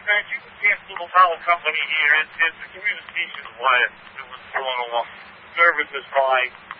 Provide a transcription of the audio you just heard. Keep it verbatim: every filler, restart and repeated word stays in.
fact, you can see a little power company here. It's, it's the communications wire that was thrown along. Services by